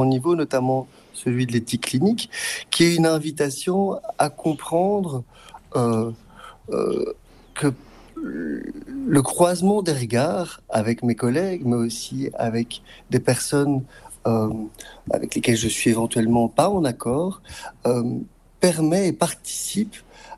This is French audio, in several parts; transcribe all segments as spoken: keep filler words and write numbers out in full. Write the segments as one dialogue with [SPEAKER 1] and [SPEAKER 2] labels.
[SPEAKER 1] niveau, notamment celui de l'éthique clinique, qui est une invitation à comprendre euh, euh, que le croisement des regards avec mes collègues, mais aussi avec des personnes euh, avec lesquelles je suis éventuellement pas en accord, euh, permet et participe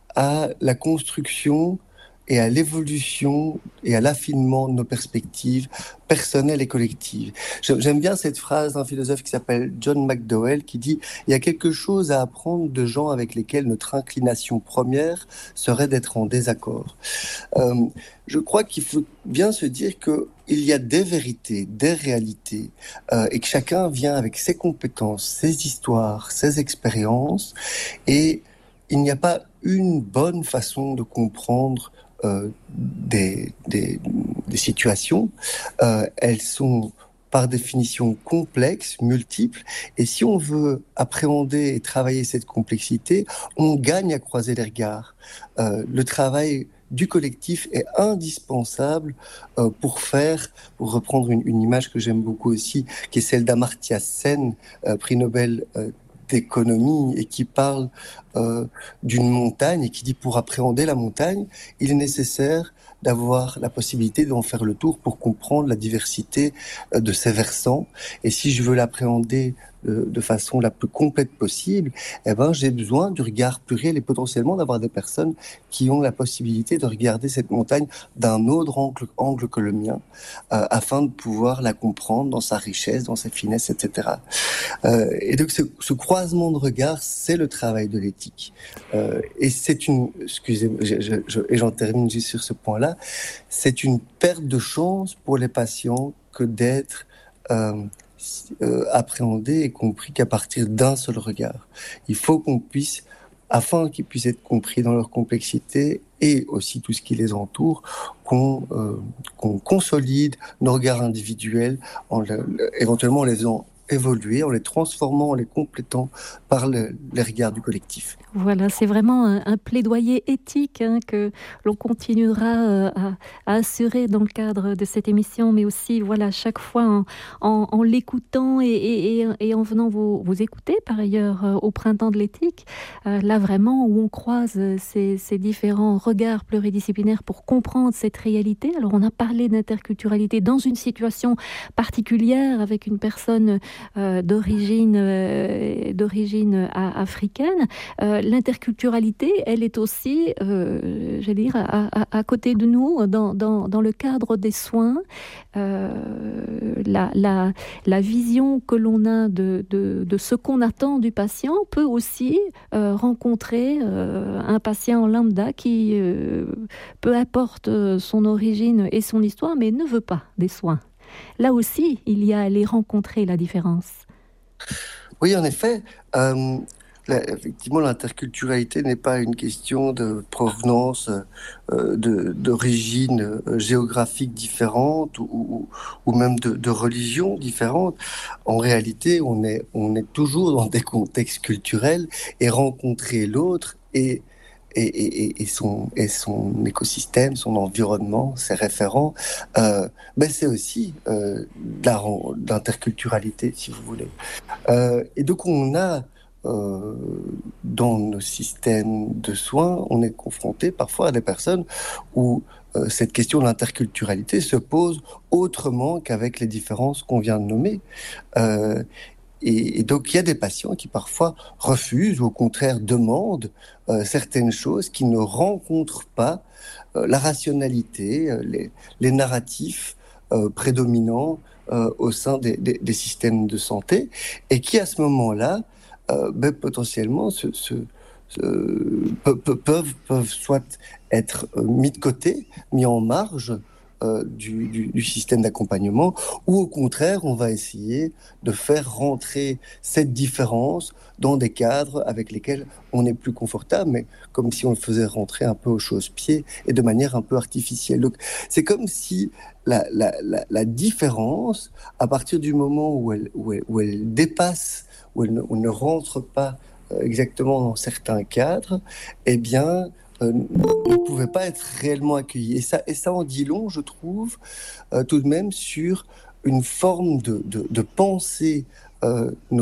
[SPEAKER 1] à la construction et à l'évolution et à l'affinement de nos perspectives personnelles et collectives. J'aime bien cette phrase d'un philosophe qui s'appelle John McDowell qui dit « Il y a quelque chose à apprendre de gens avec lesquels notre inclination première serait d'être en désaccord. » Euh, je crois qu'il faut bien se dire qu'il y a des vérités, des réalités, euh, et que chacun vient avec ses compétences, ses histoires, ses expériences, et il n'y a pas une bonne façon de comprendre euh, des, des, des situations. Euh, elles sont par définition complexes, multiples, et si on veut appréhender et travailler cette complexité, on gagne à croiser les regards. Euh, le travail du collectif est indispensable euh, pour faire, pour reprendre une, une image que j'aime beaucoup aussi, qui est celle d'Amartya Sen, euh, prix Nobel euh, d'économie, et qui parle euh, d'une montagne et qui dit pour appréhender la montagne, il est nécessaire d'avoir la possibilité d'en faire le tour pour comprendre la diversité euh, de ses versants. Et si je veux l'appréhender de, de façon la plus complète possible, eh ben, j'ai besoin du regard pluriel et potentiellement d'avoir des personnes qui ont la possibilité de regarder cette montagne d'un autre angle, angle que le mien, euh, afin de pouvoir la comprendre dans sa richesse, dans sa finesse, et cetera. Euh, et donc ce, ce croisement de regards, c'est le travail de l'éthique. Euh, et c'est une, excusez-moi, je, je, je, et j'en termine juste sur ce point-là, c'est une perte de chance pour les patients que d'être euh, euh, appréhendés et compris qu'à partir d'un seul regard. Il faut qu'on puisse, afin qu'ils puissent être compris dans leur complexité et aussi tout ce qui les entoure, qu'on, euh, qu'on consolide nos regards individuels, en le, éventuellement en les faisant évoluer, en les transformant, en les complétant par le, les regards du collectif.
[SPEAKER 2] Voilà, c'est vraiment un, un plaidoyer éthique hein, que l'on continuera euh, à, à assurer dans le cadre de cette émission, mais aussi voilà, chaque fois en, en, en l'écoutant et, et, et, et en venant vous, vous écouter par ailleurs euh, au Printemps de l'éthique, euh, là vraiment où on croise ces, ces différents regards pluridisciplinaires pour comprendre cette réalité. Alors on a parlé d'interculturalité dans une situation particulière avec une personne euh, d'origine, euh, d'origine africaine. Euh, L'interculturalité, elle est aussi, euh, j'allais dire, à, à, à côté de nous, dans, dans, dans le cadre des soins. Euh, la, la, la vision que l'on a de, de, de ce qu'on attend du patient peut aussi euh, rencontrer euh, un patient lambda qui, euh, peu importe son origine et son histoire, mais ne veut pas des soins. Là aussi, il y a à les rencontrer, la différence.
[SPEAKER 1] Oui, en effet. Euh... Là, effectivement, l'interculturalité n'est pas une question de provenance, euh, de, d'origine euh, géographique différente ou, ou, ou même de, de religion différente. En réalité, on est, on est toujours dans des contextes culturels et rencontrer l'autre et Et, et, et, son, et son écosystème, son environnement, ses référents, euh, ben c'est aussi euh, de, la, de l'interculturalité, si vous voulez. Euh, et donc on a Euh, dans nos systèmes de soins, on est confronté parfois à des personnes où euh, cette question de l'interculturalité se pose autrement qu'avec les différences qu'on vient de nommer. Euh, et, et donc il y a des patients qui parfois refusent ou au contraire demandent euh, certaines choses qui ne rencontrent pas euh, la rationalité, euh, les, les narratifs euh, prédominants euh, au sein des, des, des systèmes de santé et qui à ce moment-là Euh, ben, potentiellement se, se, se, pe, pe, peuvent, peuvent soit être euh, mis de côté, mis en marge euh, du, du, du système d'accompagnement, ou au contraire, on va essayer de faire rentrer cette différence dans des cadres avec lesquels on est plus confortable, mais comme si on le faisait rentrer un peu au chausse-pied et de manière un peu artificielle. Donc, c'est comme si la, la, la, la différence, à partir du moment où elle, où elle, où elle dépasse où elle ne, on ne rentre pas euh, exactement dans certains cadres, eh bien, euh, ne pouvait pas être réellement accueilli. Et ça, et ça en dit long, je trouve, euh, tout de même, sur une forme de, de, de pensée euh,